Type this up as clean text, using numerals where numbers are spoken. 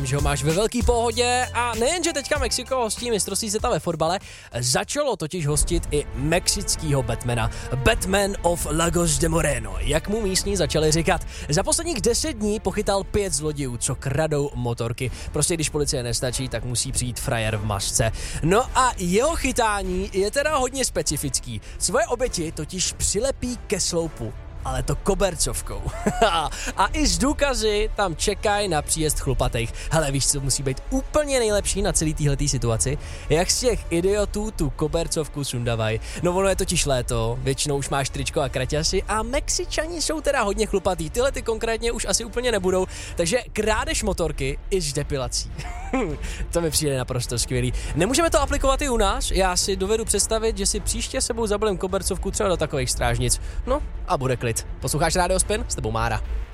Že ho máš ve velký pohodě a nejenže teďka Mexiko hostí mistrovství světa ve fotbale, začalo totiž hostit i mexickýho Batmana. Batman of Lagos de Moreno, jak mu místní začali říkat. Za posledních 10 dní pochytal 5 zlodějů, co kradou motorky. Prostě když policie nestačí, tak musí přijít frajer v masce. No a jeho chytání je teda hodně specifický. Svoje oběti totiž přilepí ke sloupu, ale to kobercovkou. A i z důkazy tam čekají na příjezd chlupatejch. Hele, víš, co musí být úplně nejlepší na celý téhletý situaci? Jak z těch idiotů tu kobercovku sundavají. No ono je totiž léto, většinou už máš tričko a kraťasy a Mexičani jsou teda hodně chlupatý. Tyhle ty konkrétně už asi úplně nebudou, takže krádež motorky i s depilací. To mi přijde naprosto skvělý. Nemůžeme to aplikovat i u nás? Já si dovedu představit, že si příště sebou zabalím kobercovku třeba do takových strážnic. No a bude klid. Posloucháš Rádio Spin? S tebou Mára.